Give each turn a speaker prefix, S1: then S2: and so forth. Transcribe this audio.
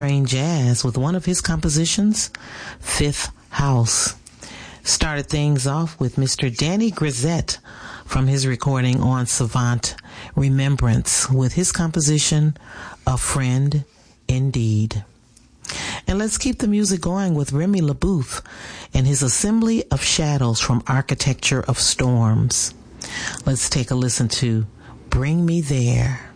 S1: Jazz with one of his compositions, Fifth House. Started things off with Mr. Danny Grisette from his recording on Savant Remembrance with his composition, A Friend Indeed. And let's keep the music going with Remy LaBeouf and his Assembly of Shadows from Architecture of Storms. Let's take a listen to Bring Me There.